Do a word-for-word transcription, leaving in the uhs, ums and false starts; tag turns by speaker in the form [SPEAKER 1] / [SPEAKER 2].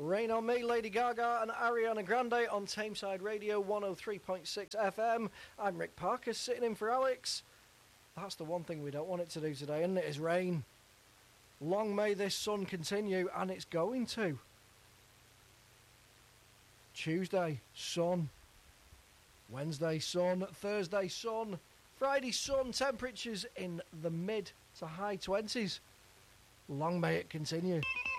[SPEAKER 1] Rain on Me, Lady Gaga and Ariana Grande on Tameside Radio one oh three point six F M. I'm Rick Parker, sitting in for Alex. That's the one thing we don't want it to do today, isn't it? Is rain. Long may this sun continue, and it's going to. Tuesday, sun. Wednesday, sun. Thursday, sun. Friday, sun. Temperatures in the mid to high twenties. Long may it continue.